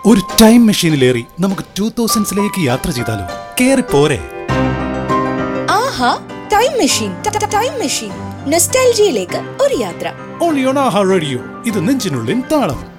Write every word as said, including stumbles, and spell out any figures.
ഒരു ടൈം മെഷീനിലേറി നമുക്ക് ടൂ തൗസൻഡ്സിലേക്ക് യാത്ര ചെയ്താലോ? കേറി പോരെ. ആഹാ, ടൈം മെഷീൻ. ടൈം മെഷീൻ നൊസ്റ്റാൾജിയയിലേക്ക് ഒരു യാത്ര. Only on Aaha radio. ഇത് നെഞ്ചിനുള്ളിൻ താളം.